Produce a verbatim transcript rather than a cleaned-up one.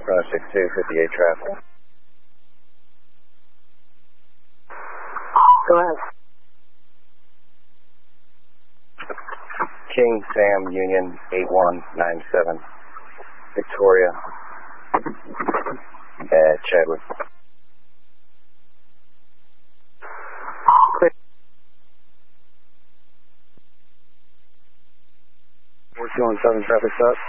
Runway six two, fifty-eight traffic. Go ahead. King Sam Union eight one nine seven, Victoria, uh, Chadwick. Clear. four two one seven traffic stop.